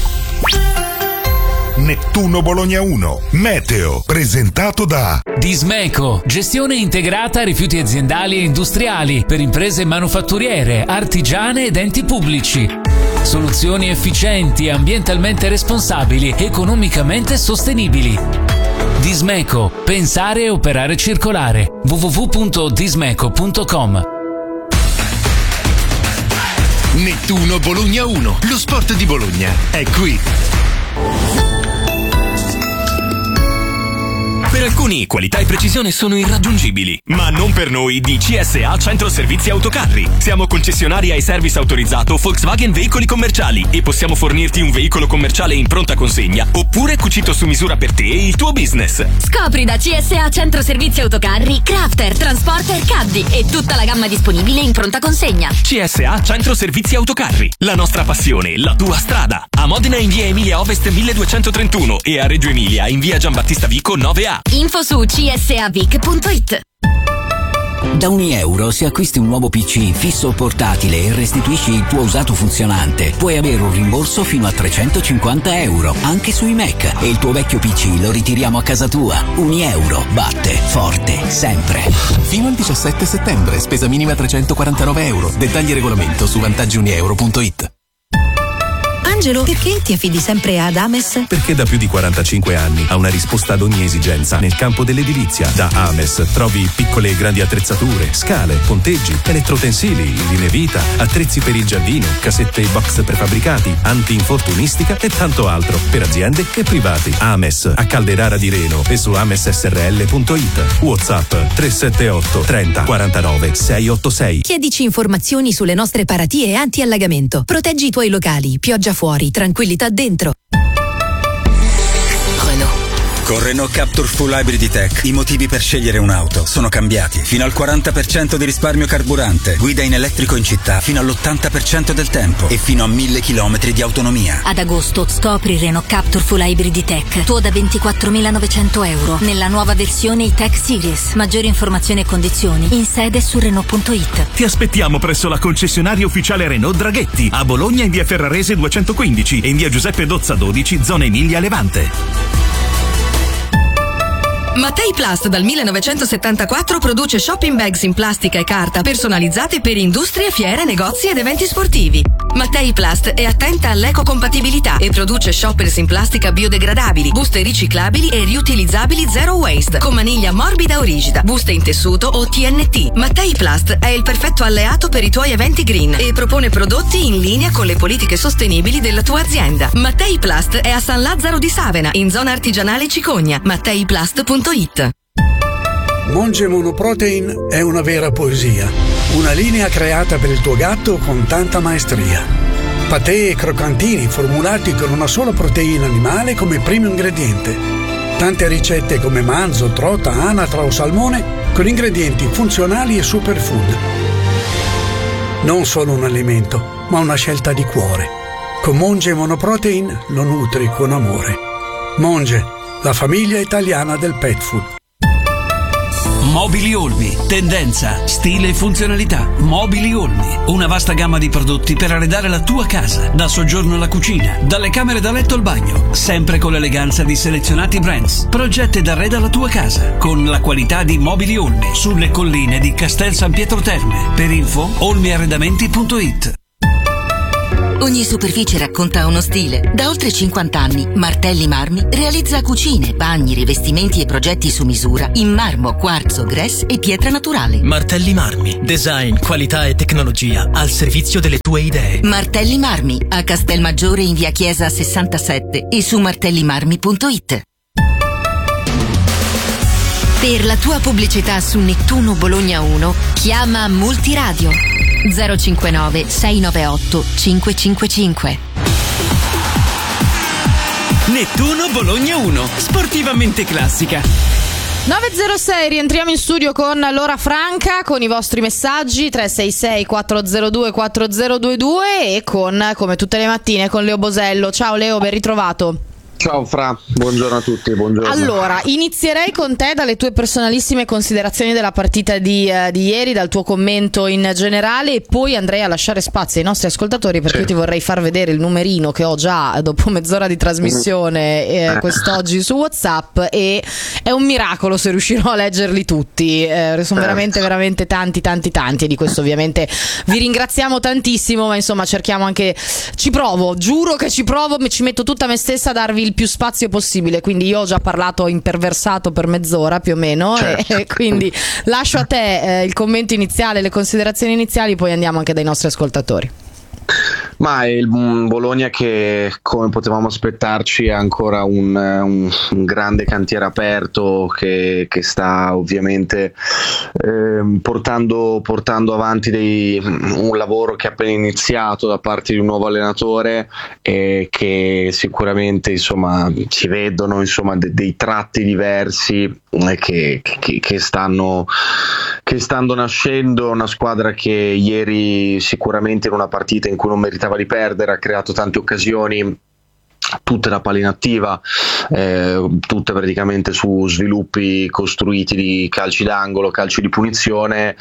Nettuno Bologna 1 Meteo, presentato da Dismeco, gestione integrata rifiuti aziendali e industriali per imprese manufatturiere, artigiane ed enti pubblici. Soluzioni efficienti, ambientalmente responsabili, economicamente sostenibili. Dismeco, pensare e operare circolare. www.dismeco.com. Nettuno Bologna 1, lo sport di Bologna è qui. Per alcuni qualità e precisione sono irraggiungibili, ma non per noi di CSA Centro Servizi Autocarri. Siamo concessionari ai service autorizzato Volkswagen Veicoli Commerciali e possiamo fornirti un veicolo commerciale in pronta consegna oppure cucito su misura per te e il tuo business. Scopri da CSA Centro Servizi Autocarri Crafter, Transporter, Caddy e tutta la gamma disponibile in pronta consegna. CSA Centro Servizi Autocarri, la nostra passione, la tua strada. A Modena in via Emilia Ovest 1231 e a Reggio Emilia in via Giambattista Vico 9A. Info su csavic.it. Da €1 se acquisti un nuovo PC fisso o portatile e restituisci il tuo usato funzionante, puoi avere un rimborso fino a €350 anche sui Mac e il tuo vecchio PC lo ritiriamo a casa tua. €1 batte forte sempre. Fino al 17 settembre, spesa minima €349. Dettagli e regolamento su vantaggiunieuro.it. Angelo, perché ti affidi sempre ad Ames? Perché da più di 45 anni ha una risposta ad ogni esigenza nel campo dell'edilizia. Da Ames trovi piccole e grandi attrezzature, scale, ponteggi, elettrotensili, linee vita, attrezzi per il giardino, casette e box prefabbricati, anti-infortunistica e tanto altro per aziende e privati. Ames a Calderara di Reno e su amessrl.it. WhatsApp 378 30 49 686. Chiedici informazioni sulle nostre paratie anti-allagamento. Proteggi i tuoi locali, pioggia fuori, tranquillità dentro. Con Renault Captur Full Hybrid Tech i motivi per scegliere un'auto sono cambiati. Fino al 40% di risparmio carburante, guida in elettrico in città fino all'80% del tempo e fino a 1000 km di autonomia. Ad agosto scopri Renault Captur Full Hybrid Tech, tuo da €24.900 nella nuova versione E-Tech Series. Maggiori informazioni e condizioni in sede su Renault.it. Ti aspettiamo presso la concessionaria ufficiale Renault Draghetti a Bologna in via Ferrarese 215 e in via Giuseppe Dozza 12, zona Emilia Levante. Mattei Plast dal 1974 produce shopping bags in plastica e carta personalizzate per industrie, fiere, negozi ed eventi sportivi. Mattei Plast è attenta all'ecocompatibilità e produce shoppers in plastica biodegradabili, buste riciclabili e riutilizzabili zero waste, con maniglia morbida o rigida, buste in tessuto o TNT. Mattei Plast è il perfetto alleato per i tuoi eventi green e propone prodotti in linea con le politiche sostenibili della tua azienda. Mattei Plast è a San Lazzaro di Savena, in zona artigianale Cicogna. MatteiPlast.it. Monge Monoprotein è una vera poesia, una linea creata per il tuo gatto con tanta maestria. Patè e croccantini formulati con una sola proteina animale come primo ingrediente. Tante ricette come manzo, trota, anatra o salmone con ingredienti funzionali e superfood. Non solo un alimento, ma una scelta di cuore. Con Monge Monoprotein lo nutri con amore. Monge, la famiglia italiana del pet food. Mobili Olmi, tendenza, stile e funzionalità. Mobili Olmi, una vasta gamma di prodotti per arredare la tua casa, dal soggiorno alla cucina, dalle camere da letto al bagno, sempre con l'eleganza di selezionati brands. Progetta ed arreda la tua casa con la qualità di Mobili Olmi, sulle colline di Castel San Pietro Terme. Per info olmiarredamenti.it. Ogni superficie racconta uno stile. Da oltre 50 anni, Martelli Marmi realizza cucine, bagni, rivestimenti e progetti su misura in marmo, quarzo, grès e pietra naturale. Martelli Marmi. Design, qualità e tecnologia al servizio delle tue idee. Martelli Marmi, a Castelmaggiore in via Chiesa 67 e su martellimarmi.it. Per la tua pubblicità su Nettuno Bologna 1, chiama Multiradio 059 698 555. Nettuno Bologna 1, sportivamente classica. 9.06, rientriamo in studio con Lora Franca, con i vostri messaggi 366 402 4022 e con, come tutte le mattine, con Leo Bosello. Ciao Leo, ben ritrovato. Ciao Fra, buongiorno a tutti, buongiorno. Allora, inizierei con te dalle tue personalissime considerazioni della partita di ieri, dal tuo commento in generale, e poi andrei a lasciare spazio ai nostri ascoltatori perché io ti vorrei far vedere il numerino che ho già dopo mezz'ora di trasmissione quest'oggi su WhatsApp, e è un miracolo se riuscirò a leggerli tutti. Sono veramente tanti, e di questo ovviamente vi ringraziamo tantissimo, ma insomma cerchiamo anche, ci provo, giuro che ci provo, ci metto tutta me stessa a darvi il più spazio possibile, quindi io ho già parlato imperversato per mezz'ora più o meno, certo. E quindi lascio a te il commento iniziale, le considerazioni iniziali, poi andiamo anche dai nostri ascoltatori. Ma è il Bologna che, come potevamo aspettarci, ha ancora un grande cantiere aperto che sta ovviamente portando avanti un lavoro che è appena iniziato da parte di un nuovo allenatore, e che sicuramente insomma si vedono insomma dei tratti diversi che stanno nascendo. Una squadra che ieri sicuramente in una partita in cui non meritava di perdere ha creato tante occasioni, tutte da palla inattiva, tutte praticamente su sviluppi costruiti di calci d'angolo, calci di punizione.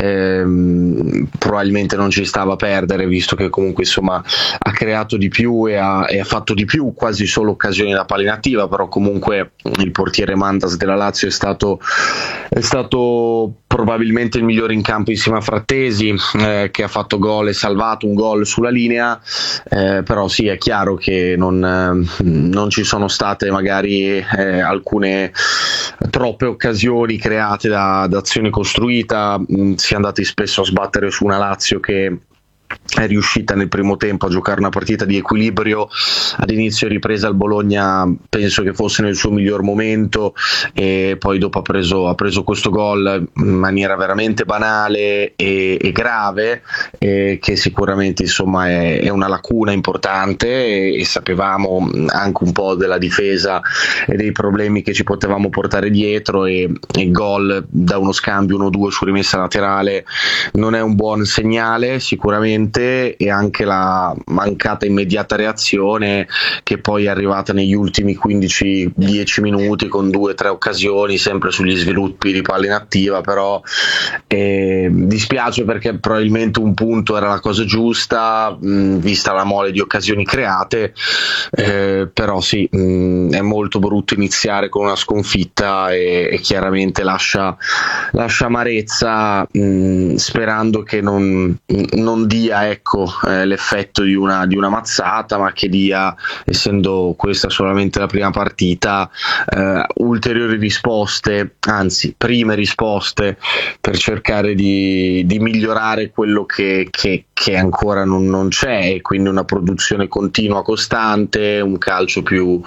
Probabilmente non ci stava a perdere, visto che comunque insomma ha creato di più e ha fatto di più, quasi solo occasioni da palla inattiva, però comunque il portiere Mantas della Lazio è stato probabilmente il migliore in campo insieme a Frattesi, che ha fatto gol e salvato un gol sulla linea, però sì, è chiaro che non ci sono state magari alcune troppe occasioni create da azione costruita. Si è andati spesso a sbattere su una Lazio che è riuscita nel primo tempo a giocare una partita di equilibrio. Ad inizio ripresa il Bologna penso che fosse nel suo miglior momento, e poi dopo ha preso questo gol in maniera veramente banale e grave, che sicuramente insomma è una lacuna importante, e sapevamo anche un po' della difesa e dei problemi che ci potevamo portare dietro, e il gol da uno scambio 1-2 su rimessa laterale non è un buon segnale sicuramente. velocemente, e anche la mancata immediata reazione che poi è arrivata negli ultimi 15-10 minuti con 2-3 occasioni sempre sugli sviluppi di palla inattiva. Però dispiace, perché probabilmente un punto era la cosa giusta vista la mole di occasioni create, però sì, è molto brutto iniziare con una sconfitta e chiaramente lascia amarezza, sperando che non dia l'effetto di una mazzata, ma che dia, essendo questa solamente la prima partita, ulteriori risposte, anzi prime risposte, per cercare di migliorare quello che ancora non c'è, e quindi una produzione continua, costante, un calcio più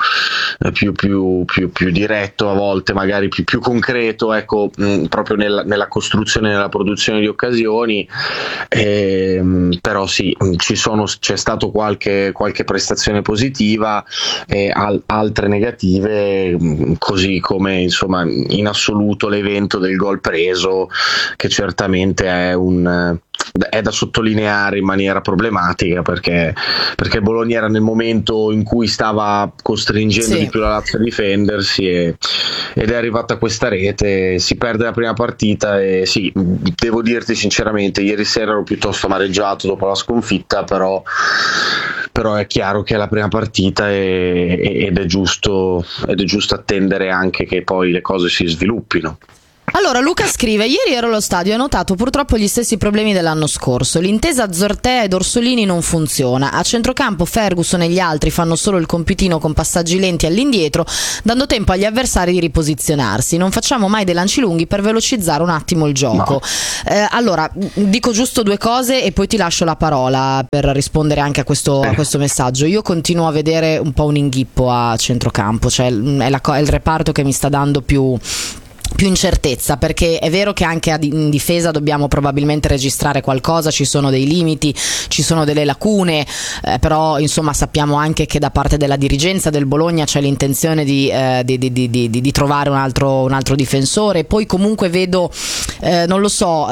diretto, a volte magari più concreto, proprio nella costruzione e nella produzione di occasioni. Però sì, c'è stato qualche prestazione positiva e altre negative, così come insomma in assoluto l'evento del gol preso, che certamente è da sottolineare in maniera problematica, perché Bologna era nel momento in cui stava costringendo di più la Lazio a difendersi, ed è arrivata questa rete. Si perde la prima partita, e sì, devo dirti sinceramente, ieri sera ero piuttosto amareggiato dopo la sconfitta, però è chiaro che è la prima partita ed è giusto attendere anche che poi le cose si sviluppino. Allora Luca scrive: ieri ero allo stadio e ho notato purtroppo gli stessi problemi dell'anno scorso. L'intesa Zortea ed Orsolini non funziona. A centrocampo Ferguson e gli altri fanno solo il compitino con passaggi lenti all'indietro, dando tempo agli avversari di riposizionarsi. Non facciamo mai dei lanci lunghi per velocizzare un attimo il gioco. Allora dico giusto due cose e poi ti lascio la parola per rispondere anche a questo messaggio. Io continuo a vedere un po' un inghippo a centrocampo, cioè è il reparto che mi sta dando più incertezza, perché è vero che anche in difesa dobbiamo probabilmente registrare qualcosa, ci sono dei limiti, ci sono delle lacune, però insomma sappiamo anche che da parte della dirigenza del Bologna c'è l'intenzione di trovare un altro difensore. Poi comunque vedo non lo so,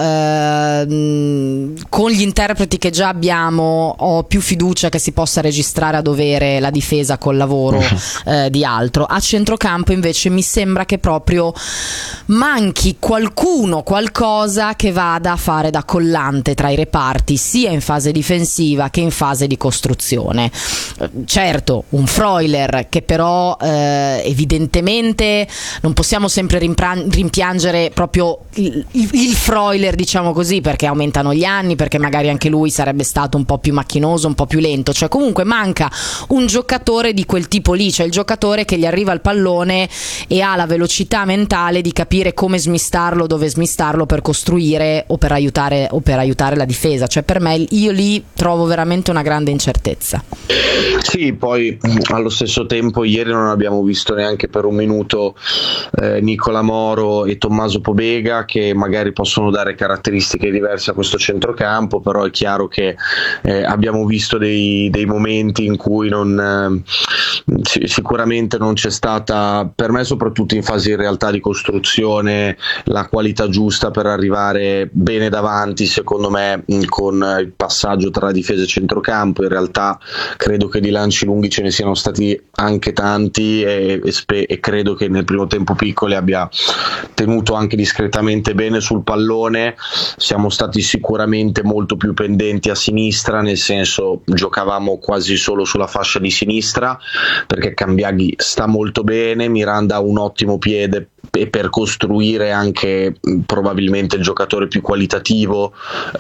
con gli interpreti che già abbiamo ho più fiducia che si possa registrare a dovere la difesa col lavoro di altro. A centrocampo invece mi sembra che proprio manchi qualcosa che vada a fare da collante tra i reparti, sia in fase difensiva che in fase di costruzione. Certo, un Freuler che però evidentemente non possiamo sempre rimpiangere proprio il Freuler, diciamo così, perché aumentano gli anni, perché magari anche lui sarebbe stato un po' più macchinoso, un po' più lento, cioè comunque manca un giocatore di quel tipo lì, cioè il giocatore che gli arriva il pallone e ha la velocità mentale di capire come smistarlo, dove smistarlo per costruire o per aiutare la difesa. Cioè per me io lì trovo veramente una grande incertezza. Sì, poi allo stesso tempo ieri non abbiamo visto neanche per un minuto Nicola Moro e Tommaso Pobega, che magari possono dare caratteristiche diverse a questo centrocampo, però è chiaro che abbiamo visto dei momenti in cui sicuramente non c'è stata, per me soprattutto in fase in realtà di costruzione, la qualità giusta per arrivare bene davanti, secondo me, con il passaggio tra difesa e centrocampo. In realtà credo che di lanci lunghi ce ne siano stati anche tanti e credo che nel primo tempo Piccoli abbia tenuto anche discretamente bene sul pallone. Siamo stati sicuramente molto più pendenti a sinistra, nel senso giocavamo quasi solo sulla fascia di sinistra, perché Cambiaghi sta molto bene, Miranda ha un ottimo piede e per costruire anche probabilmente il giocatore più qualitativo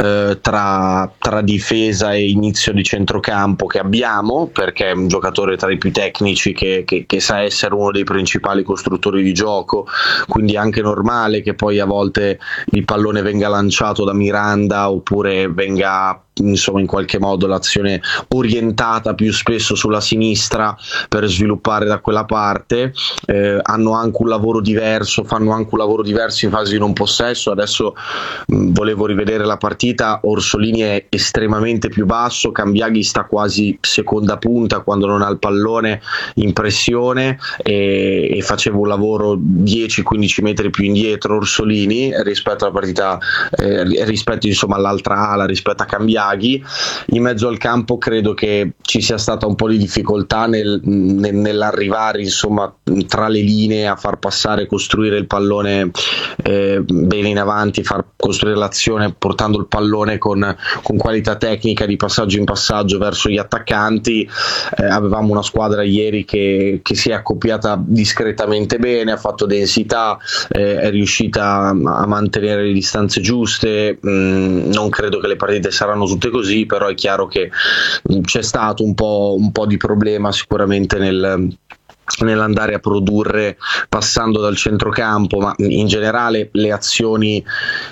tra difesa e inizio di centrocampo che abbiamo, perché è un giocatore tra i più tecnici che sa essere uno dei principali costruttori di gioco, quindi è anche normale che poi a volte il pallone venga lanciato da Miranda oppure venga insomma in qualche modo l'azione orientata più spesso sulla sinistra per sviluppare da quella parte. Hanno anche un lavoro diverso, fanno anche un lavoro diverso in fase di non possesso. Adesso volevo rivedere la partita, Orsolini è estremamente più basso, Cambiaghi sta quasi seconda punta quando non ha il pallone in pressione, e faceva un lavoro 10-15 metri più indietro Orsolini rispetto alla partita, rispetto insomma all'altra ala, rispetto a Cambiaghi. Inzaghi. In mezzo al campo credo che ci sia stata un po' di difficoltà nell'arrivare insomma tra le linee a far passare, costruire il pallone bene in avanti, far costruire l'azione portando il pallone con qualità tecnica di passaggio in passaggio verso gli attaccanti. Avevamo una squadra ieri che si è accoppiata discretamente bene, ha fatto densità, è riuscita a mantenere le distanze giuste. Non credo che le partite saranno tutte così, però è chiaro che c'è stato un po' di problema sicuramente nell'andare a produrre passando dal centrocampo, ma in generale le azioni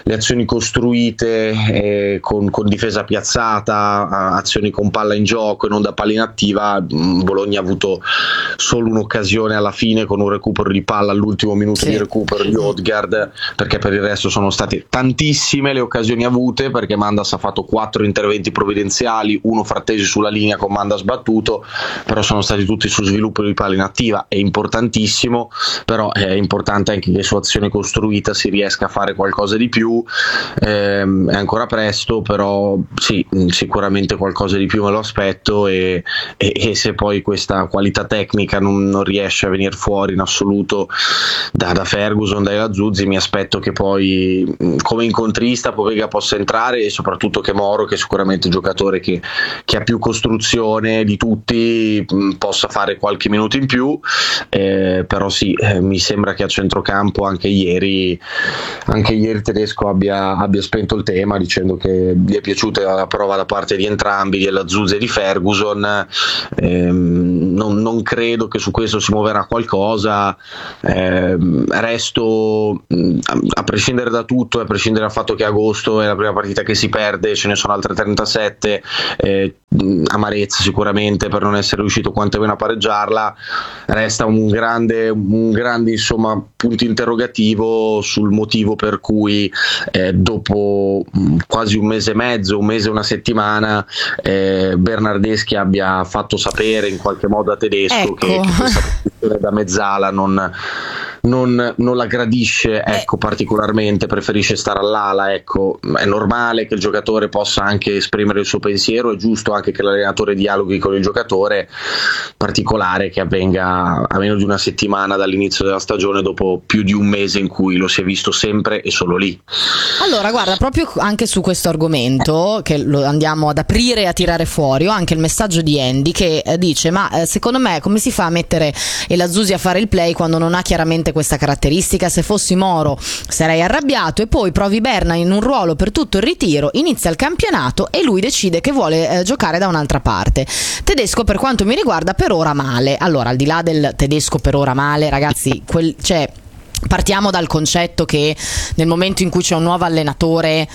costruite con difesa piazzata, azioni con palla in gioco e non da palla inattiva. Bologna ha avuto solo un'occasione alla fine con un recupero di palla all'ultimo minuto di recupero di Odegaard, perché per il resto sono state tantissime le occasioni avute, perché Mandas ha fatto 4 interventi provvidenziali, 1 Frattesi sulla linea con Mandas battuto, però sono stati tutti su sviluppo di palla inattiva. È importantissimo, però è importante anche che su azione costruita si riesca a fare qualcosa di più. È ancora presto, però sì, sicuramente qualcosa di più me lo aspetto, e se poi questa qualità tecnica non riesce a venire fuori in assoluto da Ferguson, dai Lazuzzi, mi aspetto che poi come incontrista Povega possa entrare, e soprattutto che Moro, che è sicuramente un giocatore che ha più costruzione di tutti, possa fare qualche minuto in più. Però sì, mi sembra che a centrocampo anche ieri Tedesco abbia spento il tema, dicendo che gli è piaciuta la prova da parte di entrambi, di Lazuzzi e di Ferguson. Non credo che su questo si muoverà qualcosa. Resto, a prescindere da tutto, a prescindere dal fatto che agosto è la prima partita che si perde, ce ne sono altre 37, amarezza sicuramente per non essere riuscito quantomeno a pareggiarla. Resta un grande insomma punto interrogativo sul motivo per cui dopo quasi un mese e mezzo, un mese e una settimana, Bernardeschi abbia fatto sapere in qualche modo a Tedesco che questa posizione da mezzala non la gradisce, particolarmente, preferisce stare all'ala. È normale che il giocatore possa anche esprimere il suo pensiero, è giusto anche che l'allenatore dialoghi con il giocatore, particolare che avvenga a meno di una settimana dall'inizio della stagione, dopo più di un mese in cui lo si è visto sempre e solo lì. Allora guarda, proprio anche su questo argomento che lo andiamo ad aprire e a tirare fuori, ho anche il messaggio di Andy che dice: ma secondo me come si fa a mettere Lazuzzi a fare il play quando non ha chiaramente questa caratteristica? Se fossi Moro sarei arrabbiato, e poi provi Berna in un ruolo per tutto il ritiro, inizia il campionato e lui decide che vuole giocare da un'altra parte. Tedesco, per quanto mi riguarda, per ora male. Allora, al di là del Tedesco per ora male, ragazzi, partiamo dal concetto che nel momento in cui c'è un nuovo allenatore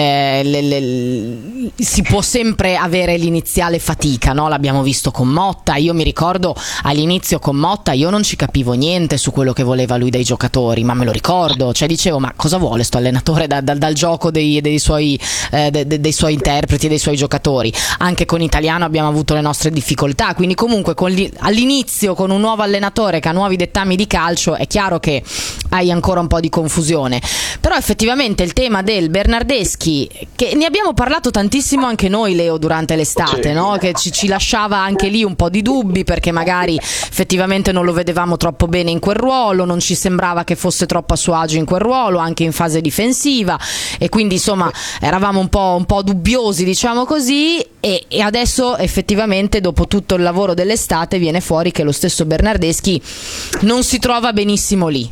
si può sempre avere l'iniziale fatica, no? L'abbiamo visto con Motta. Io mi ricordo all'inizio con Motta io non ci capivo niente su quello che voleva lui dai giocatori, ma me lo ricordo, dicevo: ma cosa vuole sto allenatore dal gioco dei suoi interpreti e dei suoi giocatori? Anche con Italiano abbiamo avuto le nostre difficoltà, quindi comunque all'inizio con un nuovo allenatore che ha nuovi dettami di calcio è chiaro che hai ancora un po' di confusione. Però effettivamente il tema del Bernardeschi, che ne abbiamo parlato tantissimo anche noi, Leo, durante l'estate, no? Che ci lasciava anche lì un po' di dubbi, perché magari effettivamente non lo vedevamo troppo bene in quel ruolo, non ci sembrava che fosse troppo a suo agio in quel ruolo, anche in fase difensiva, e quindi insomma eravamo un po' dubbiosi, diciamo così, e adesso effettivamente dopo tutto il lavoro dell'estate viene fuori che lo stesso Bernardeschi non si trova benissimo lì.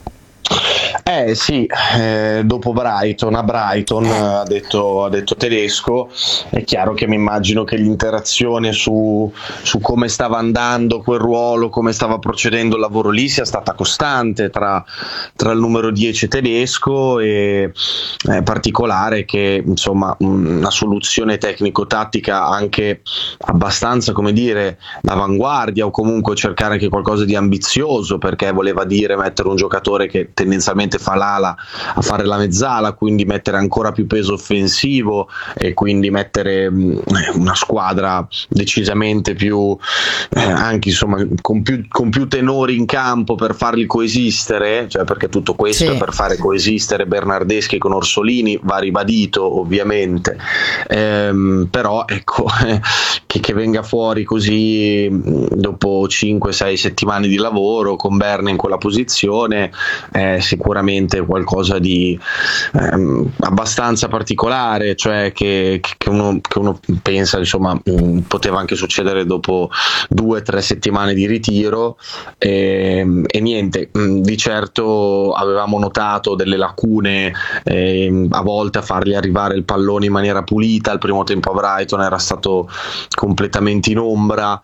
Sì, dopo Brighton ha detto Tedesco. È chiaro che mi immagino che l'interazione su come stava andando quel ruolo, come stava procedendo il lavoro lì, sia stata costante tra il numero 10 Tedesco, e è particolare che insomma una soluzione tecnico-tattica anche abbastanza, come dire, d'avanguardia, o comunque cercare anche qualcosa di ambizioso, perché voleva dire mettere un giocatore che tendenzialmente fa l'ala a fare la mezzala, quindi mettere ancora più peso offensivo e quindi mettere una squadra decisamente più anche insomma con più tenori in campo per farli coesistere, cioè perché tutto questo è per fare coesistere Bernardeschi con Orsolini, va ribadito ovviamente, però ecco che venga fuori così dopo 5-6 settimane di lavoro con Berna in quella posizione è sicuramente qualcosa di abbastanza particolare, cioè che uno pensa insomma poteva anche succedere dopo 2-3 settimane di ritiro e niente, di certo avevamo notato delle lacune a volte a fargli arrivare il pallone in maniera pulita. Il primo tempo a Brighton era stato completamente in ombra,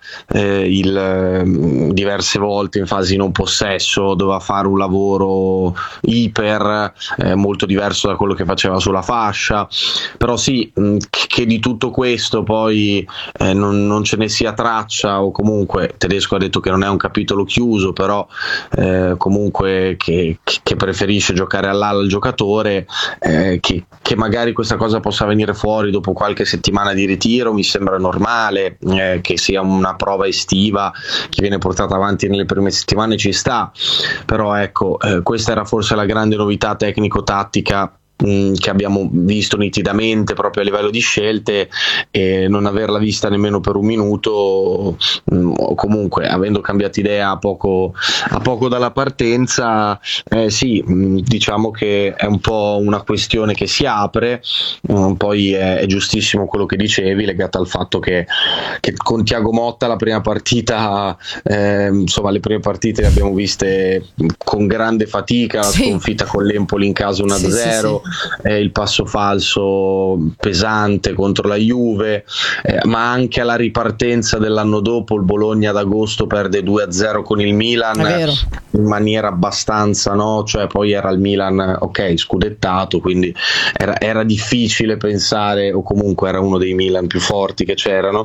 diverse volte in fasi non possesso doveva fare un lavoro iper molto diverso da quello che faceva sulla fascia, però sì, che di tutto questo poi non ce ne sia traccia, o comunque Tedesco ha detto che non è un capitolo chiuso, però comunque che preferisce giocare all'ala il giocatore, che magari questa cosa possa venire fuori dopo qualche settimana di ritiro mi sembra normale, che sia una prova estiva che viene portata avanti nelle prime settimane ci sta, però ecco, questa era forse la grande novità tecnico-tattica che abbiamo visto nitidamente proprio a livello di scelte, e non averla vista nemmeno per un minuto, o comunque avendo cambiato idea a poco dalla partenza, sì, diciamo che è un po' una questione che si apre. Poi è giustissimo quello che dicevi legato al fatto che con Thiago Motta la prima partita, insomma le prime partite le abbiamo viste con grande fatica, la sconfitta con l'Empoli in casa 1-0, il passo falso pesante contro la Juve, ma anche alla ripartenza dell'anno dopo il Bologna ad agosto perde 2-0 con il Milan in maniera abbastanza, no? Cioè poi era il Milan scudettato, quindi era difficile pensare, o comunque era uno dei Milan più forti che c'erano,